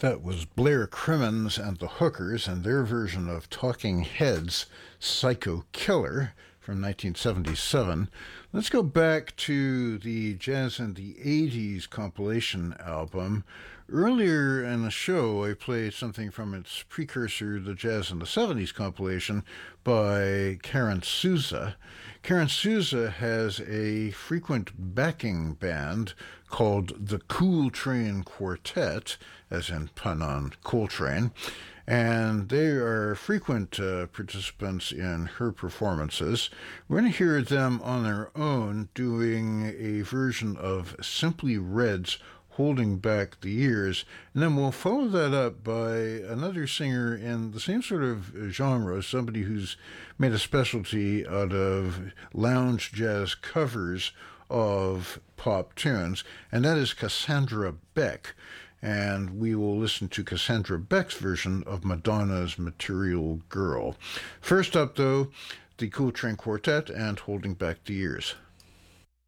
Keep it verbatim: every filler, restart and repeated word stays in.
That was Blair Crimmins and the Hookers and their version of Talking Heads' Psycho Killer from nineteen seventy-seven. Let's go back to the Jazz in the eighties compilation album. Earlier in the show, I played something from its precursor, the Jazz in the seventies compilation by Karen Souza. Karen Souza has a frequent backing band called the Cool Train Quartet, as in pun on Coltrane, and they are frequent uh, participants in her performances. We're going to hear them on their own doing a version of Simply Red's Holding Back the Years, and then we'll follow that up by another singer in the same sort of genre, somebody who's made a specialty out of lounge jazz covers of pop tunes, and that is Cassandra Beck. And we will listen to Cassandra Beck's version of Madonna's Material Girl. First up, though, the Cool Train Quartet and Holding Back the Years.